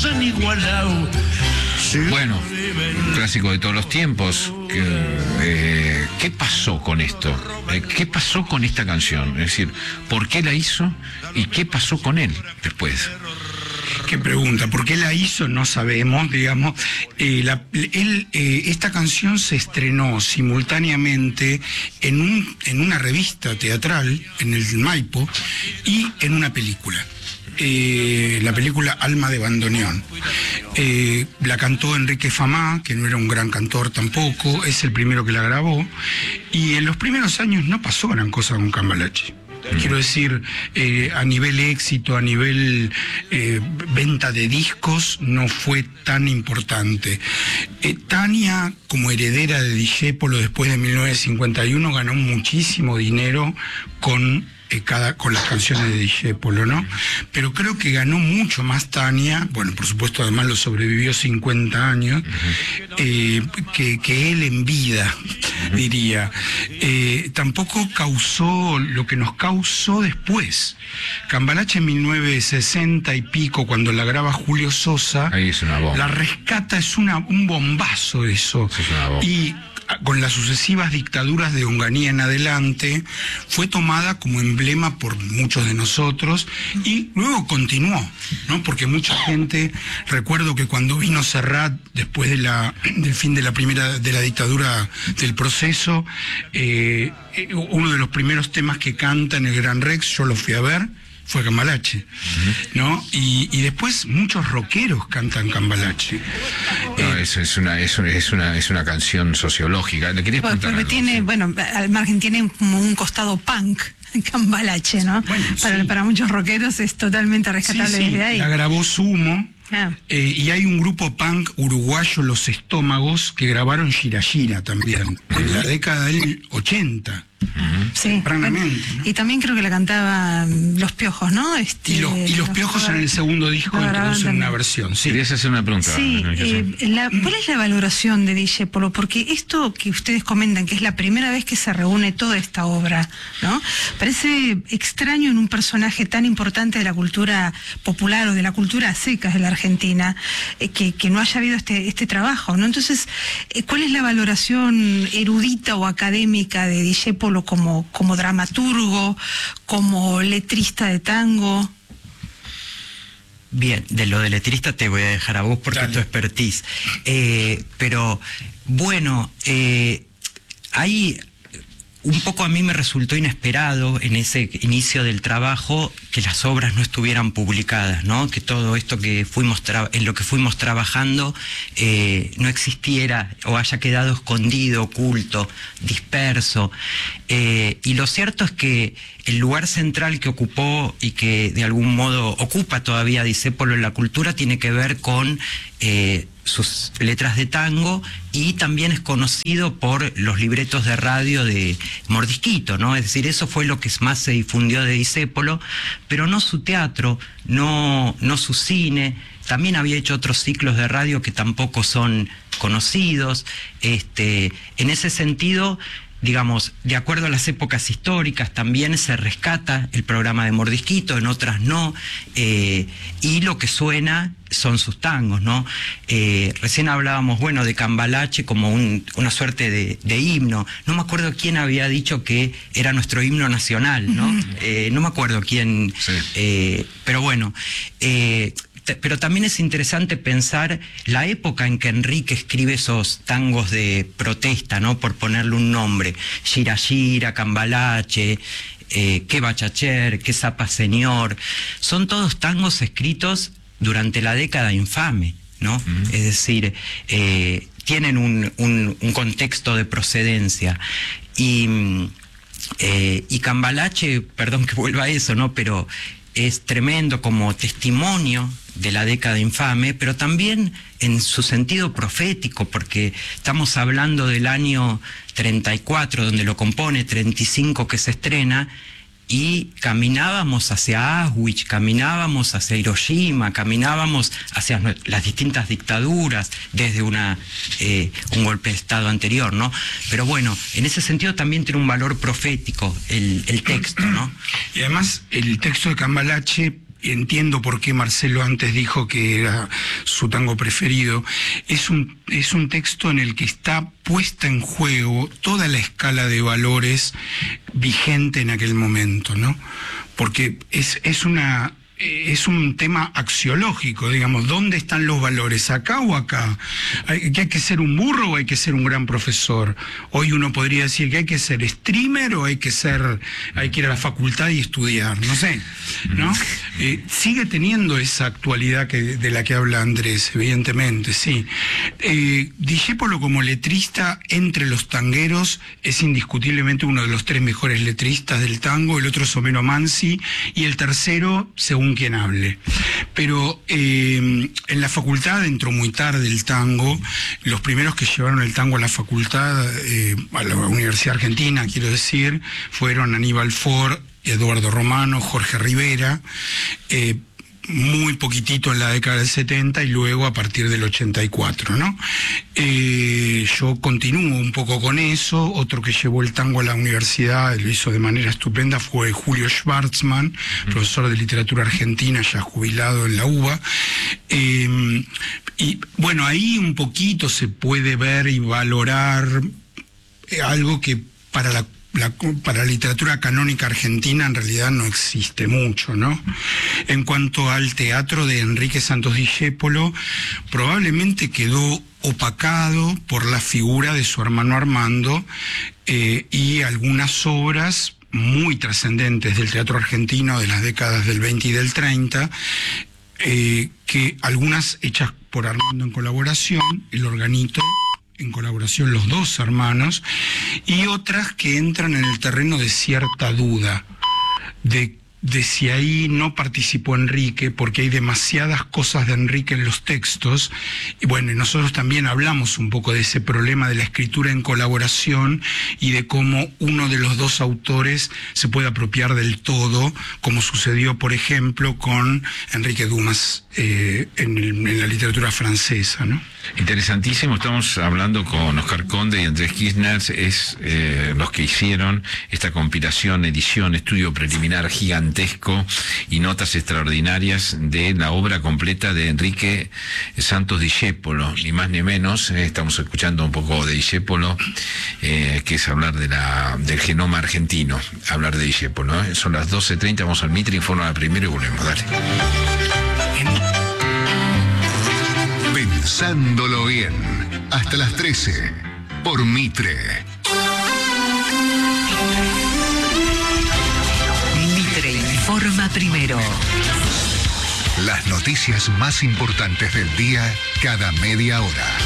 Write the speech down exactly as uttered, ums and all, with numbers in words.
han igualado. Bueno, un clásico de todos los tiempos. Que, eh, ¿Qué pasó con esto? Eh, ¿Qué pasó con esta canción? Es decir, ¿por qué la hizo y qué pasó con él después? ¿Qué pregunta? ¿Por qué la hizo? No sabemos, digamos. Eh, la, él, eh, esta canción se estrenó simultáneamente en, un, en una revista teatral, en el Maipo, y en una película. Eh, la película Alma de Bandoneón. Eh, la cantó Enrique Famá, que no era un gran cantor tampoco, es el primero que la grabó, y en los primeros años no pasó gran cosa con Cambalache. Quiero decir, eh, a nivel éxito, a nivel eh, venta de discos, no fue tan importante. Eh, Tania, como heredera de Discépolo después de mil novecientos cincuenta y uno, ganó muchísimo dinero con... Cada, con las canciones de Discépolo, ¿no? Pero creo que ganó mucho más Tania, bueno, por supuesto, además lo sobrevivió cincuenta años, eh, que, que él en vida, diría. Eh, tampoco causó lo que nos causó después. Cambalache en mil novecientos sesenta y pico, cuando la graba Julio Sosa, ahí es una bomba. La rescata, es una, un bombazo eso. Sí, es una bomba. Y con las sucesivas dictaduras de Onganía en adelante, fue tomada como emblema por muchos de nosotros y luego continuó, ¿no? Porque mucha gente, recuerdo que cuando vino Serrat, después de la, del fin de la primera, de la dictadura del proceso, eh, uno de los primeros temas que canta en el Gran Rex, yo lo fui a ver, fue Cambalache, uh-huh. ¿no? Y, y después muchos rockeros cantan Cambalache. No, eh, es, es, una, es, una, es, una, es una canción sociológica. ¿Le querías porque preguntar algo? Tiene, ¿Sí? bueno, al margen tiene como un costado punk, Cambalache, ¿no? Bueno, para, sí. para muchos rockeros es totalmente rescatable sí, sí, desde ahí. La grabó Sumo. Ah. Eh, y hay un grupo punk uruguayo, Los Estómagos, que grabaron Gira Gira también, en la década del ochenta. Uh-huh. Sí, tempranamente, bueno, ¿no? y también creo que la cantaban Los Piojos, ¿no? Este, Y los, y los Piojos en el segundo disco introducen una versión. Sí. Querías hacer una pregunta. Sí, ¿no? eh, la, ¿cuál es la valoración de Discépolo? Porque esto que ustedes comentan, que es la primera vez que se reúne toda esta obra, ¿no? Parece extraño en un personaje tan importante de la cultura popular o de la cultura a secas de la Argentina, eh, que, que no haya habido este, este trabajo, ¿no? Entonces, eh, ¿cuál es la valoración erudita o académica de Discépolo como, como dramaturgo, como letrista de tango? Bien, de lo de letrista te voy a dejar a vos porque Dale. es tu expertise. Eh, pero, bueno, eh, hay... Un poco a mí me resultó inesperado en ese inicio del trabajo que las obras no estuvieran publicadas, ¿no? Que todo esto que fuimos tra- en lo que fuimos trabajando eh, no existiera o haya quedado escondido, oculto, disperso. Eh, y lo cierto es que el lugar central que ocupó y que de algún modo ocupa todavía Discépolo en la cultura tiene que ver con eh, sus letras de tango, y también es conocido por los libretos de radio de Mordisquito, ¿no? Es decir, eso fue lo que más se difundió de Discépolo, pero no su teatro, no, no su cine. También había hecho otros ciclos de radio que tampoco son conocidos. Este, en ese sentido, digamos, de acuerdo a las épocas históricas, también se rescata el programa de Mordisquito, en otras no, eh, y lo que suena son sus tangos, ¿no? Eh, recién hablábamos, bueno, de Cambalache como un, una suerte de, de himno. No me acuerdo quién había dicho que era nuestro himno nacional, ¿no? Uh-huh. eh, no me acuerdo quién, sí. eh, pero bueno... Eh, Pero también es interesante pensar la época en que Enrique escribe esos tangos de protesta, ¿no? Por ponerle un nombre. Gira Gira, Cambalache, eh, Qué Bachacher, Qué Zapa Señor. Son todos tangos escritos durante la década infame, ¿no? Mm. Es decir, eh, tienen un, un, un contexto de procedencia. Y, eh, y Cambalache, perdón que vuelva a eso, ¿no? Pero es tremendo como testimonio de la década infame, pero también en su sentido profético, porque estamos hablando del año treinta y cuatro, donde lo compone, treinta y cinco que se estrena, y caminábamos hacia Auschwitz, caminábamos hacia Hiroshima, caminábamos hacia las distintas dictaduras desde una eh, un golpe de Estado anterior, ¿no? Pero bueno, en ese sentido también tiene un valor profético el, el texto, ¿no? Y además el texto de Cambalache entiendo por qué Marcelo antes dijo que era su tango preferido, es un, es un texto en el que está puesta en juego toda la escala de valores vigente en aquel momento, ¿no? Porque es, es una... es un tema axiológico, digamos, ¿dónde están los valores? ¿Acá o acá? ¿Hay, que hay que ser un burro o hay que ser un gran profesor? Hoy uno podría decir que hay que ser streamer o hay que ser, hay que ir a la facultad y estudiar, no sé, ¿no? Eh, sigue teniendo esa actualidad que, de la que habla Andrés, evidentemente, sí. Eh, Discépolo como letrista entre los tangueros es indiscutiblemente uno de los tres mejores letristas del tango, el otro es Homero Mansi y el tercero, según quien hable. Pero eh, en la facultad entró muy tarde el tango. Los primeros que llevaron el tango a la facultad, eh, a la Universidad Argentina, quiero decir, fueron Aníbal Ford, Eduardo Romano, Jorge Rivera, eh, muy poquitito en la década del setenta y luego a partir del ochenta y cuatro, ¿no? Eh, yo continúo un poco con eso. Otro que llevó el tango a la universidad, lo hizo de manera estupenda, fue Julio Schwartzman, profesor de literatura argentina, ya jubilado en la U B A. Eh, y bueno, ahí un poquito se puede ver y valorar algo que para la La, para la literatura canónica argentina en realidad no existe mucho, ¿no? En cuanto al teatro de Enrique Santos Discépolo, probablemente quedó opacado por la figura de su hermano Armando eh, y algunas obras muy trascendentes del teatro argentino de las décadas del veinte y del treinta, eh, que algunas hechas por Armando en colaboración, el organito, en colaboración los dos hermanos, y otras que entran en el terreno de cierta duda, de, de si ahí no participó Enrique, porque hay demasiadas cosas de Enrique en los textos, y bueno, y nosotros también hablamos un poco de ese problema de la escritura en colaboración y de cómo uno de los dos autores se puede apropiar del todo, como sucedió, por ejemplo, con Enrique Dumas eh, en, el, en la literatura francesa, ¿no? Interesantísimo, estamos hablando con Oscar Conde y Andrés Kirchner, es eh, los que hicieron esta compilación, edición, estudio preliminar gigantesco y notas extraordinarias de la obra completa de Enrique Santos Discépolo, ni más ni menos. Eh, estamos escuchando un poco de Discépolo, eh, que es hablar de la, del genoma argentino, hablar de Discépolo, ¿eh? Son las doce treinta, vamos al Mitre, informa la primero y volvemos, dale. Pensándolo bien, hasta las trece, por Mitre. Mitre informa primero. Las noticias más importantes del día cada media hora.